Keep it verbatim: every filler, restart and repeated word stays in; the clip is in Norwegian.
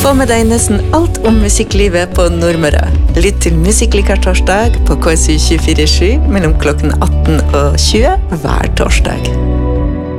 Få med deg nesten alt om musikklivet på Nordmøre. Lytt til Musikklikar torsdag på K S U tjuefire sju mellom klokken atten og tjue hver torsdag.